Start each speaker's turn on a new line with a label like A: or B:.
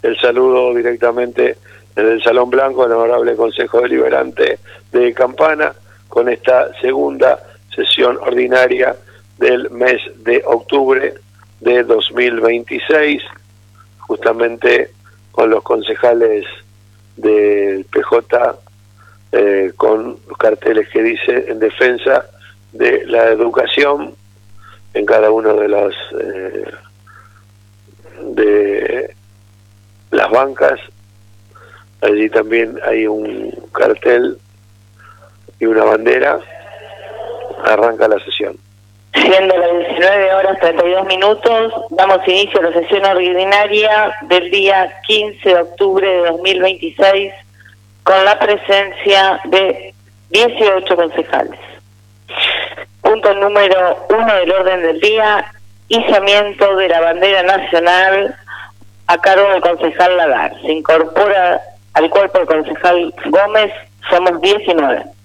A: el saludo directamente desde el Salón Blanco al Honorable Consejo Deliberante de Campana con esta segunda sesión ordinaria del mes de octubre de 2026, justamente con los concejales del PJ con los carteles que dice en defensa de la educación en cada uno de las bancas. Allí también hay un cartel y una bandera. Arranca la sesión.
B: Siendo las 19:32, damos inicio a la sesión ordinaria del día 15 de octubre de 2026 con la presencia de 18 concejales. Punto número 1 del orden del día: izamiento de la bandera nacional a cargo del concejal Lagar. Se incorpora al cuerpo el concejal Gómez. Somos 19.